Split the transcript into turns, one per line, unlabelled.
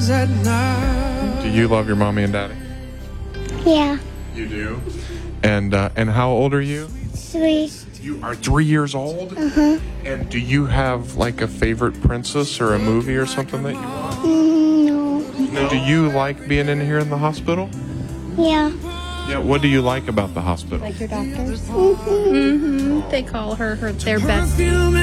at night.
Do you love your mommy and daddy?
Yeah.
You do. And how old are you?
3.
You are 3 years old. And do you have like a favorite princess or a movie or something that you watch?
No.
Do you like being in here in the hospital?
Yeah.
Yeah. What do you like about the hospital?
Like your doctors?
Mm-hmm.
They call her their best.
Perfume